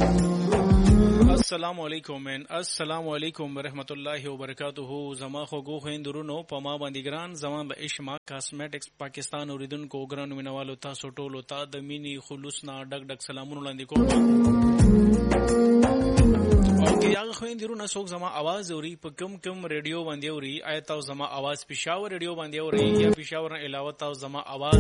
السلام علیکم ورحمت الله وبرکاتہ. زما خو گو خويندرونو په ما باندې ګران زما به اشما کاسمیټکس پاکستان اوریدونکو ګران مینوالو تاسو ټولو ته د مینی خلوص نه ډک ډک سلامونه وړاندې کوم. او که هغه خويندرونو څوک زما आवाज اوري په کم ریډیو باندې اوري آیا تاسو زما आवाज پېښور ریډیو باندې اوري یا پېښور نه علاوه تاسو زما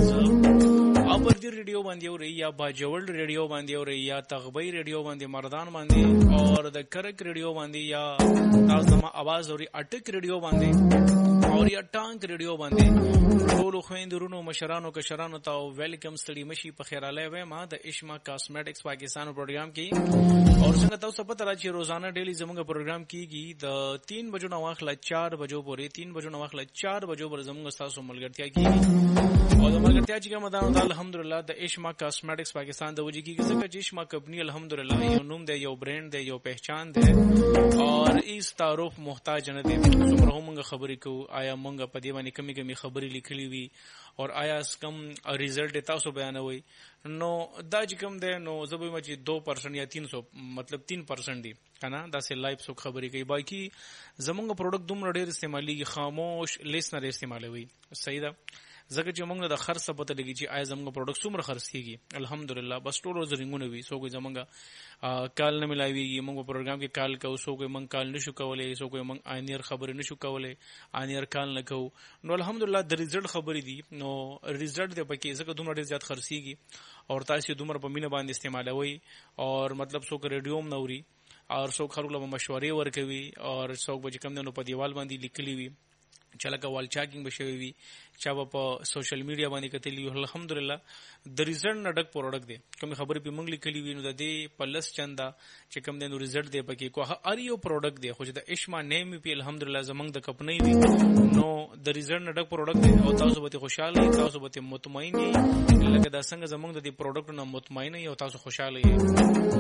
आवाज ابردی ریډیو باندې اوري یا باجوړ ریډیو باندې اوري یا تغبی ریډیو باندې مردان باندې اور د کرک ریډیو باندې یا تاسو زما आवाज اوري اټک ریډیو باندې اور یا ټانک ریډیو باندې ټول خويندرونو مشرانو کشرانو ته ویلکم ستړي مشي په خیر اله و ما د اشما کاسمیټکس پاکستان پروګرام کې اور څنګه تاسو پته را چې روزانه ډیلی زموږ پروګرام کیږي د 3 بجو نه واخله 4 بجو پورې 3 بجو نه واخله 4 بجو پر زموږ تاسو ملګرتیا کیږي او د ملګرتیا چې کوم دا الحمدلله د اشما کاسمیټکس پاکستان د وجې کیږي ځکه چې اشما کمپنی الحمدلله یو نوم دی یو برانډ دی یو پہچان دی اور اس تعارف محتاج نه دی. څومره موږ خبرې کوو آیا موږ په دې باندې کمی خبرې لیکلې وي اور آیا کم ریزلټ تاسو بیانوي نو دا چې کوم دی نو زه به چې 2% یا 300 مطلب 3% دی کنه دا سه لایف سو خبرې کوي باقي زمونږ پروډکټ دومره ډیر استعمالي خاموش لیسنر استعمالوي صحیح ده زکه چې موږ د خرڅ پته لګی چې آی زموږ پروډکټ څومره خرڅ کیږي الحمدلله بس ټول زرینګونه وي سو کوئی زمونږ کال نه ملایويږي موږ پروګرام کې کال کوو سو کوئی موږ کال نشو کولای سو کوئی موږ انیر خبرې نشو کولای انیر کال نه کوو نو الحمدلله د ریزلټ خبرې دي نو ریزلټ د پکې زکه دومره ډیر زیات خرڅيږي اور تاسو دومره په مینه باندې استعمالوي اور مطلب سو کو ریډیوم نوري اور سو خلکو له مشورې ورکوي اور سو به کوم نه په دیوال باندې لیکلي وي چلکه وال چاکینګ بشوي وي چا په سوشل میډیا باندې کتلی الحمدلله د ریزلټ نه ډک پروډکټ دی کوم خبرې په موږ لیکلي وي نو د دې پلس چندا چې کوم د ریزلټ دی پکې کوه ار یو پروډکټ دی خو چې د اشما نیم په الحمدلله زمنګ د کمپنی وي نو د ریزلټ نه ډک پروډکټ دی او تاسو به خوشاله تاسو به مطمئن یې لکه دا څنګه زمنګ د دې پروډکټ نه مطمئن یې او تاسو خوشاله یې